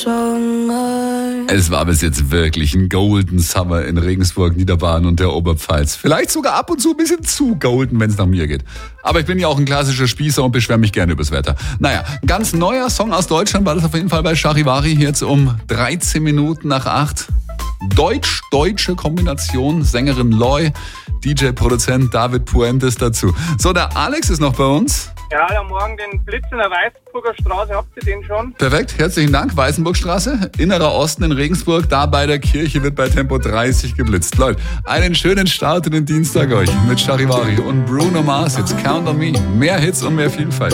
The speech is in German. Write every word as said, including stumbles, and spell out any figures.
Es war bis jetzt wirklich ein Golden Summer in Regensburg, Niederbayern und der Oberpfalz. Vielleicht sogar ab und zu ein bisschen zu golden, wenn es nach mir geht. Aber ich bin ja auch ein klassischer Spießer und beschwere mich gerne übers Wetter. Naja, ganz neuer Song aus Deutschland war das auf jeden Fall bei Charivari, jetzt um dreizehn Minuten nach acht. Deutsch-deutsche Kombination, Sängerin Loy, D J-Produzent David Puentes dazu. So, der Alex ist noch bei uns. Ja, da morgen den Blitz in der Weißenburger Straße, habt ihr den schon? Perfekt, herzlichen Dank. Weißenburgstraße, innerer Osten in Regensburg, da bei der Kirche wird bei Tempo dreißig geblitzt. Leute, einen schönen Start in den Dienstag euch mit Charivari und Bruno Mars. Jetzt Count on Me. Mehr Hits und mehr Vielfalt.